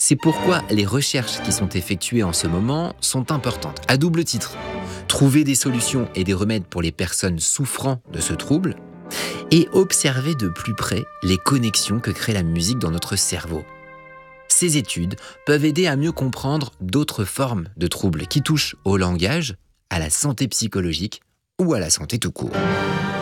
C'est pourquoi les recherches qui sont effectuées en ce moment sont importantes, à double titre. Trouver des solutions et des remèdes pour les personnes souffrant de ce trouble et observer de plus près les connexions que crée la musique dans notre cerveau. Ces études peuvent aider à mieux comprendre d'autres formes de troubles qui touchent au langage, à la santé psychologique ou à la santé tout court.